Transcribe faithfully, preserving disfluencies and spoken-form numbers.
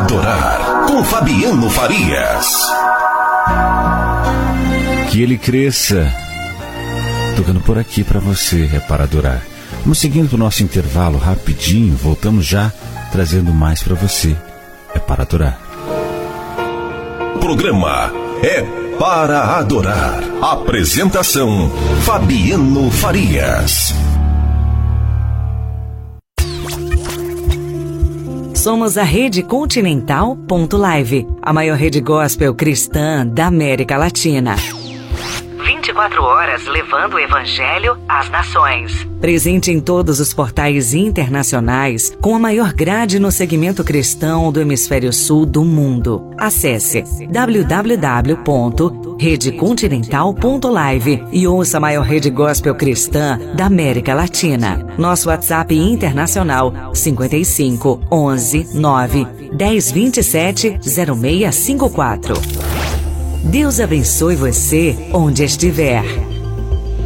Adorar, com Fabiano Farias. Que ele cresça. Tocando por aqui para você, é para adorar. Vamos seguindo para o nosso intervalo rapidinho, voltamos já trazendo mais para você, é para adorar. Programa É para Adorar. Apresentação Fabiano Farias. Somos a Rede Continental ponto live, a maior rede gospel cristã da América Latina. vinte e quatro horas levando o Evangelho às nações. Presente em todos os portais internacionais, com a maior grade no segmento cristão do hemisfério sul do mundo. Acesse w w w ponto rede continental ponto live e ouça a maior rede gospel cristã da América Latina. Nosso WhatsApp internacional cinquenta e cinco, onze, nove, dez, vinte e sete, zero seis cinco quatro. Deus abençoe você onde estiver.